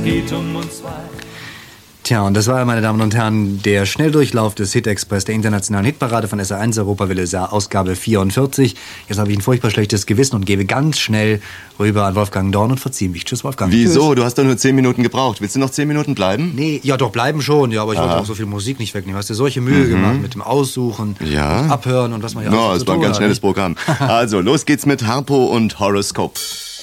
geht uns zwei. Tja, und das war, meine Damen und Herren, der Schnelldurchlauf des Hit-Express der internationalen Hitparade von SR1 Europawelle, Ausgabe 44. Jetzt habe ich ein furchtbar schlechtes Gewissen und gebe ganz schnell rüber an Wolfgang Dorn und verziehe mich. Tschüss, Wolfgang. Wieso? Tschüss. Du hast doch nur 10 Minuten gebraucht. Willst du noch 10 Minuten bleiben? Nee, ja doch, bleiben schon. Ja, aber ich wollte auch so viel Musik nicht wegnehmen. Hast du solche Mühe gemacht mit dem Aussuchen, und Abhören und was man ja alles es war ein ganz schnelles Programm. Also, los geht's mit Harpo und Horoskop.